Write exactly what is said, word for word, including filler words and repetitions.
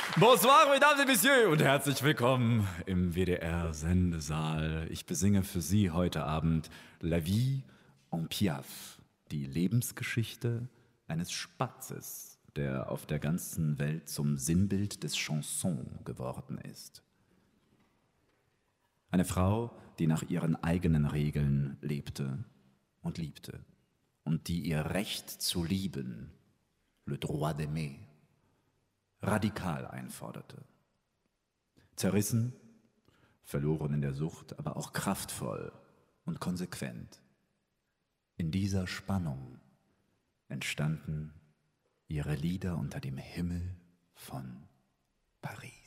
Bonsoir, mesdames et messieurs, und herzlich willkommen im W D R-Sendesaal. Ich besinge für Sie heute Abend La Vie en Piaf, die Lebensgeschichte eines Spatzes, der auf der ganzen Welt zum Sinnbild des Chanson geworden ist. Eine Frau, die nach ihren eigenen Regeln lebte und liebte und die ihr Recht zu lieben, le droit d'aimer, radikal einforderte. Zerrissen, verloren in der Sucht, aber auch kraftvoll und konsequent. In dieser Spannung entstanden ihre Lieder unter dem Himmel von Paris.